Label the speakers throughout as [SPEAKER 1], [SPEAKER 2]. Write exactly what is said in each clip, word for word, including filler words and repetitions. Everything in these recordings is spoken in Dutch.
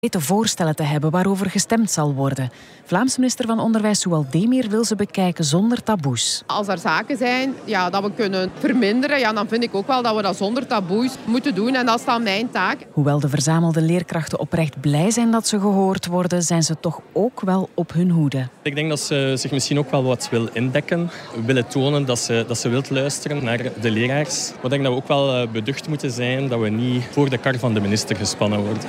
[SPEAKER 1] voorstellen te hebben waarover gestemd zal worden. Vlaamse minister van Onderwijs Zoual Demir wil ze bekijken zonder taboes.
[SPEAKER 2] Als er zaken zijn ja, dat we kunnen verminderen, ja, dan vind ik ook wel dat we dat zonder taboes moeten doen. En dat is dan mijn taak.
[SPEAKER 1] Hoewel de verzamelde leerkrachten oprecht blij zijn dat ze gehoord worden, zijn ze toch ook wel op hun hoede.
[SPEAKER 3] Ik denk dat ze zich misschien ook wel wat wil indekken. Willen tonen dat ze, dat ze wilt luisteren naar de leraars. Maar ik denk dat we ook wel beducht moeten zijn dat we niet voor de kar van de minister gespannen worden.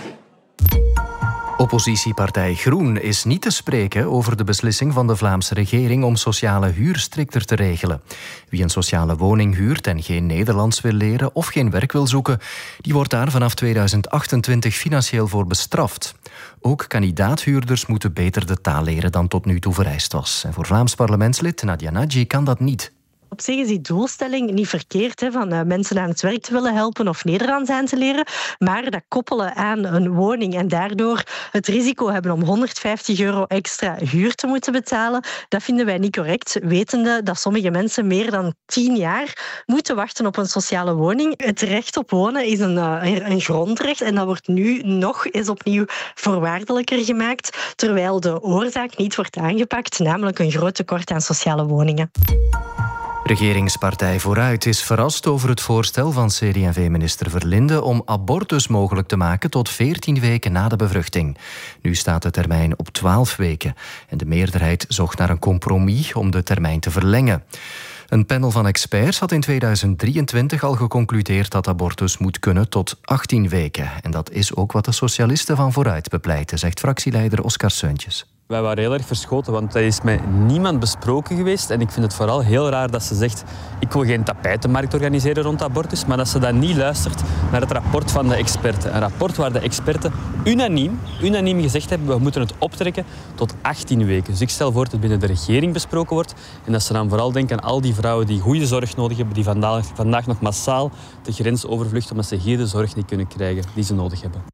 [SPEAKER 4] Oppositiepartij Groen is niet te spreken over de beslissing van de Vlaamse regering om sociale huur strikter te regelen. Wie een sociale woning huurt en geen Nederlands wil leren of geen werk wil zoeken, die wordt daar vanaf tweeduizend achtentwintig financieel voor bestraft. Ook kandidaathuurders moeten beter de taal leren dan tot nu toe vereist was. En voor Vlaams parlementslid Nadia Nagy kan dat niet.
[SPEAKER 5] Op zich is die doelstelling niet verkeerd, hè, van uh, mensen aan het werk te willen helpen of Nederlands aan te leren, maar dat koppelen aan een woning en daardoor het risico hebben om honderdvijftig euro extra huur te moeten betalen, dat vinden wij niet correct, wetende dat sommige mensen meer dan tien jaar moeten wachten op een sociale woning. Het recht op wonen is een, uh, een grondrecht en dat wordt nu nog eens opnieuw voorwaardelijker gemaakt, terwijl de oorzaak niet wordt aangepakt, namelijk een groot tekort aan sociale woningen.
[SPEAKER 4] Regeringspartij Vooruit is verrast over het voorstel van C D en V-minister Verlinde om abortus mogelijk te maken tot veertien weken na de bevruchting. Nu staat de termijn op twaalf weken en de meerderheid zocht naar een compromis om de termijn te verlengen. Een panel van experts had in tweeduizend drieëntwintig al geconcludeerd dat abortus moet kunnen tot achttien weken. En dat is ook wat de socialisten van Vooruit bepleiten, zegt fractieleider Oscar Seuntjes.
[SPEAKER 6] Wij waren heel erg verschoten, want dat is met niemand besproken geweest. En ik vind het vooral heel raar dat ze zegt, ik wil geen tapijtenmarkt organiseren rond abortus, maar dat ze dan niet luistert naar het rapport van de experten. Een rapport waar de experten unaniem, unaniem gezegd hebben, we moeten het optrekken tot achttien weken. Dus ik stel voor dat het binnen de regering besproken wordt en dat ze dan vooral denken aan al die vrouwen die goede zorg nodig hebben, die vandaag, vandaag nog massaal de grens overvluchten omdat ze hier de zorg niet kunnen krijgen die ze nodig hebben.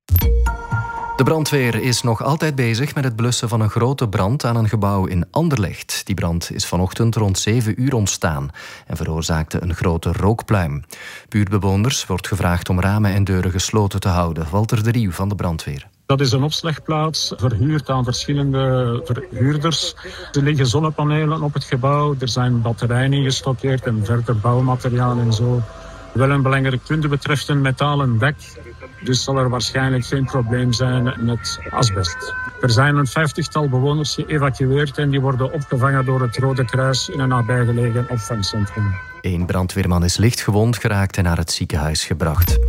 [SPEAKER 4] De brandweer is nog altijd bezig met het blussen van een grote brand aan een gebouw in Anderlecht. Die brand is vanochtend rond zeven uur ontstaan en veroorzaakte een grote rookpluim. Buurtbewoners wordt gevraagd om ramen en deuren gesloten te houden. Walter de Rieuw van de brandweer.
[SPEAKER 7] Dat is een opslagplaats, verhuurd aan verschillende verhuurders. Er liggen zonnepanelen op het gebouw, er zijn batterijen ingestockeerd en verder bouwmateriaal en zo. Wel een belangrijk punt betreft een metalen dak. Dus zal er waarschijnlijk geen probleem zijn met asbest. Er zijn een vijftigtal bewoners geëvacueerd en die worden opgevangen door het Rode Kruis in een nabijgelegen opvangcentrum.
[SPEAKER 4] Eén brandweerman is licht gewond geraakt en naar het ziekenhuis gebracht.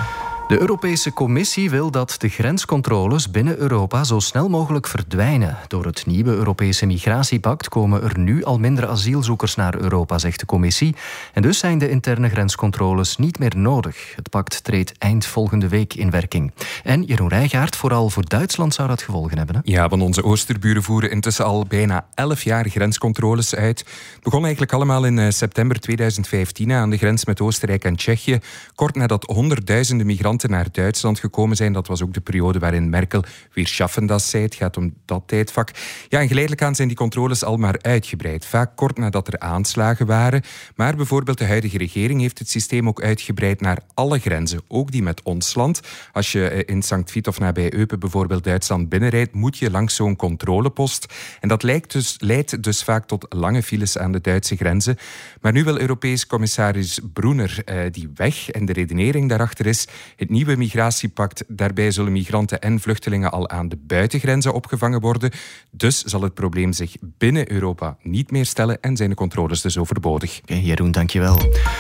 [SPEAKER 4] De Europese Commissie wil dat de grenscontroles binnen Europa zo snel mogelijk verdwijnen. Door het nieuwe Europese migratiepact komen er nu al minder asielzoekers naar Europa, zegt de Commissie. En dus zijn de interne grenscontroles niet meer nodig. Het pact treedt eind volgende week in werking. En Jeroen Rijgaard, vooral voor Duitsland zou dat gevolgen hebben, hè?
[SPEAKER 8] Ja, want onze oosterburen voeren intussen al bijna elf jaar grenscontroles uit. Het begon eigenlijk allemaal in september tweeduizend vijftien aan de grens met Oostenrijk en Tsjechië. Kort nadat honderdduizenden migranten naar Duitsland gekomen zijn. Dat was ook de periode waarin Merkel weer schaffen das zei. Het gaat om dat tijdvak. Ja, en geleidelijk aan zijn die controles al maar uitgebreid. Vaak kort nadat er aanslagen waren. Maar bijvoorbeeld de huidige regering heeft het systeem ook uitgebreid naar alle grenzen. Ook die met ons land. Als je in Sankt Vith of nabij Eupen bijvoorbeeld Duitsland binnenrijdt, moet je langs zo'n controlepost. En dat leidt dus, leidt dus vaak tot lange files aan de Duitse grenzen. Maar nu wil Europees commissaris Brunner eh, die weg. En de redenering daarachter is het nieuwe migratiepact. Daarbij zullen migranten en vluchtelingen al aan de buitengrenzen opgevangen worden. Dus zal het probleem zich binnen Europa niet meer stellen en zijn de controles dus overbodig.
[SPEAKER 4] Okay, Jeroen, dankjewel.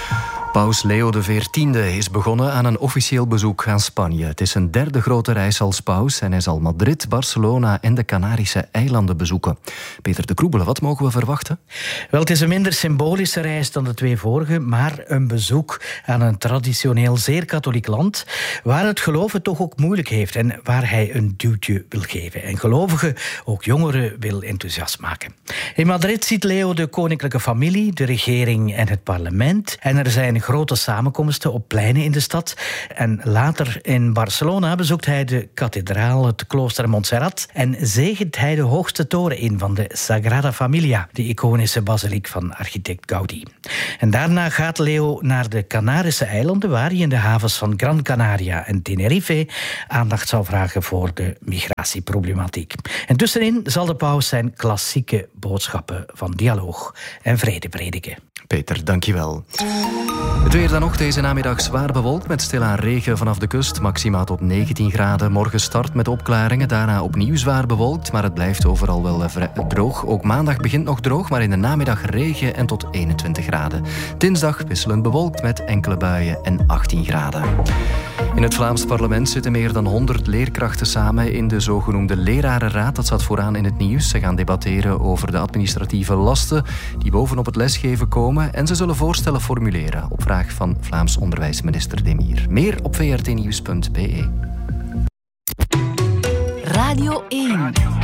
[SPEAKER 4] Paus Leo de veertiende is begonnen aan een officieel bezoek aan Spanje. Het is zijn derde grote reis als paus en hij zal Madrid, Barcelona en de Canarische eilanden bezoeken. Peter de Kroebelen, wat mogen we verwachten?
[SPEAKER 9] Wel, het is een minder symbolische reis dan de twee vorige, maar een bezoek aan een traditioneel zeer katholiek land, waar het geloven toch ook moeilijk heeft en waar hij een duwtje wil geven. En gelovigen, ook jongeren, wil enthousiast maken. In Madrid ziet Leo de koninklijke familie, de regering en het parlement. En er zijn grote samenkomsten op pleinen in de stad. En later in Barcelona bezoekt hij de kathedraal, het klooster Montserrat, en zegent hij de hoogste toren in van de Sagrada Familia, de iconische basiliek van architect Gaudí. En daarna gaat Leo naar de Canarische eilanden, waar hij in de havens van Gran Canaria en Tenerife aandacht zal vragen voor de migratieproblematiek. En tussenin zal de paus zijn klassieke boodschappen van dialoog en vrede prediken.
[SPEAKER 4] Peter, dankjewel. Het weer dan nog deze namiddag zwaar bewolkt met stilaan regen vanaf de kust. Maxima tot negentien graden. Morgen start met opklaringen. Daarna opnieuw zwaar bewolkt, maar het blijft overal wel droog. Ook maandag begint nog droog, maar in de namiddag regen en tot eenentwintig graden. Dinsdag wisselend bewolkt met enkele buien en achttien graden. In het Vlaams parlement zitten meer dan honderd leerkrachten samen in de zogenoemde lerarenraad. Dat staat vooraan in het nieuws. Ze gaan debatteren over de administratieve lasten die bovenop het lesgeven komen. En ze zullen voorstellen formuleren op vraag van Vlaams onderwijsminister Demir. Meer op v r t nieuws punt b e.
[SPEAKER 1] Radio één.